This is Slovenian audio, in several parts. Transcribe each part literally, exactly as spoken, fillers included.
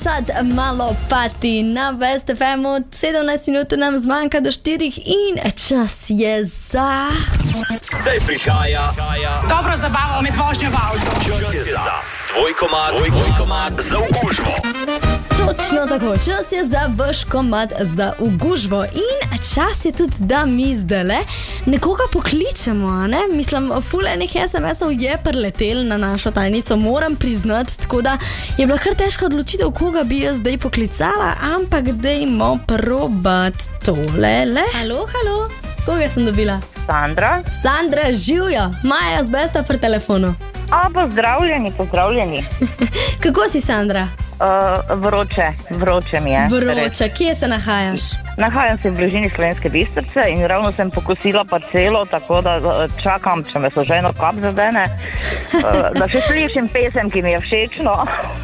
sad malo pati na West F M-u, sedemnajst minut nam zmanjka do štirih in čas je za... Zdaj prihaja dobro zabavo med vožnjo v avtu. Čas je za tvoj komad, tvoj komad za ugužvo. Točno tako, čas je za vaš komad za ugužvo in čas je tudi, da mi zdajle nekoga pokličemo, ne? Mislim, ful enih es em esov je preletel na našo tajnico, moram priznati, tako da je bila kar težka odločitev, koga bi jaz zdaj poklicala, ampak dajmo probat tolele. Halo, halo, koga sem dobila? Sandra. Sandra, živjo, Maja z Besta pri telefonu. A, pozdravljeni, pozdravljeni. Kako si, Sandra? Uh, vroče, vroče mi je. Vroče, kje se nahajaš? Nahajam se v bližini Slovenske Bistrice in ravno sem pokosila parcelo, tako da čakam, če me so ženo kap zadene, uh, da še slišim pesem, ki mi je všečno.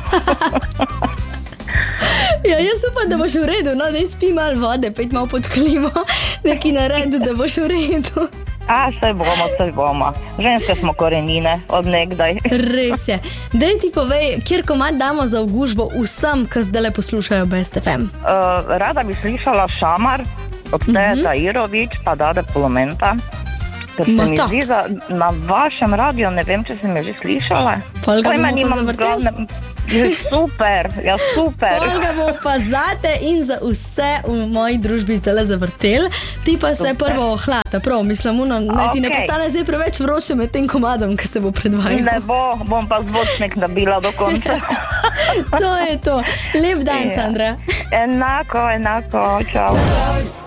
Ja, jaz upam, da boš v redu, no, da izpi malo vode, pejt malo pod klimo, neki naredu, da boš v redu. A, saj bomo, saj bomo. Ženske smo korenine, od nekdaj. Res je. Daj ti povej, kjer komad damo za ugužbo vsem, ki zdajle poslušajo Best F M? Uh, rada bi slišala Šamar od Teja Mhm. Tahirović pa Dade Polomenta. Ker se Ma mi tak. zdi, da na vašem radiju, ne vem, če se mi že slišala. Pol ga Pojma bomo pa nimam, zavrteli. glavnem- Je super, ja super. Pol ga bo pa zate in za vse v moji družbi zdajle zavrtel. Ti pa se prvo ohlata, prav, mislim, uno, naj ti ne Okej. postane zdaj preveč vroče med tem komadom, ki se bo predvajal. Ne bo, bom pa zvočnik nabila do konca. To je to. Lep dan, Ja. Sandra. Enako, enako, čau.